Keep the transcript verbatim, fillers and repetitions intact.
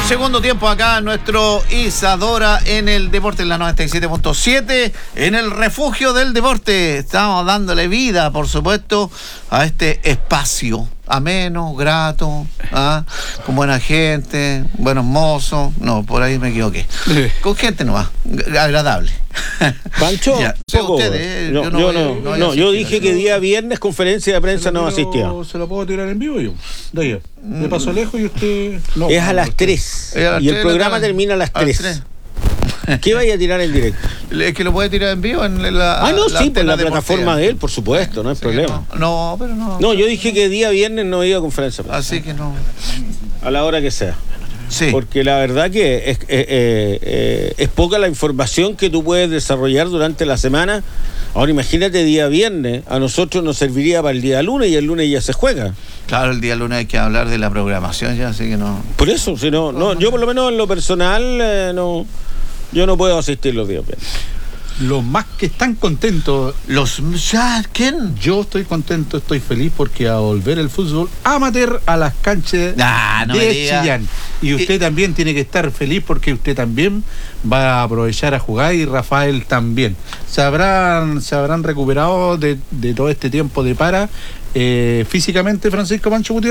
Segundo tiempo acá en nuestro Isadora en el Deporte en la noventa y siete punto siete, en el refugio del deporte. Estamos dándole vida, por supuesto, a este espacio ameno, grato, ¿ah? Con buena gente, buenos mozos. No, por ahí me equivoqué. Con gente nomás, agradable. Pancho, ya, poco, ustedes, no, yo no, yo, voy, no, no, voy no, yo asistir, dije que día viernes conferencia de prensa no asistía. Se lo puedo tirar en vivo yo. De ahí. Me paso lejos y usted. No, es a no, las usted. tres. Es a las Y el tres programa tarde, termina a las a las tres. tres. ¿Qué vaya a tirar en directo? Es que lo puede tirar en vivo en la. Ah, no, la sí, por la antena plataforma deportiva. de él, por supuesto, no hay Sí, problema. No, no, pero no. No, yo dije que día viernes no iba a conferencia de prensa. Así que no. A la hora que sea. Sí. Porque la verdad que es, eh, eh, eh, es poca la información que tú puedes desarrollar durante la semana. Ahora imagínate día viernes, a nosotros nos serviría para el día lunes y el lunes ya se juega. Claro, el día lunes hay que hablar de la programación ya, así que no. Por eso, si no, no, yo por lo menos en lo personal eh, no, yo no puedo asistir los días viernes. Los más que están contentos. Los ya, ¿quién? Yo estoy contento, estoy feliz porque a volver el fútbol amateur a las canchas Ah, no me de diga. Chillán. Y usted Y- también tiene que estar feliz porque usted también va a aprovechar a jugar y Rafael también. Se habrán, se habrán recuperado de, de todo este tiempo de para eh, físicamente Francisco Pancho Gutiérrez.